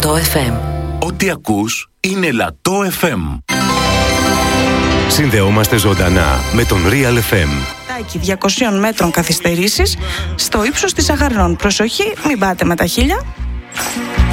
Λατό FM. Ό,τι ακούς είναι Λατό FM. Συνδεόμαστε ζωντανά με τον Real FM. 200 μέτρων καθυστερήσεις στο ύψος της Αγαρνών. Προσοχή, μην πάτε με τα χίλια.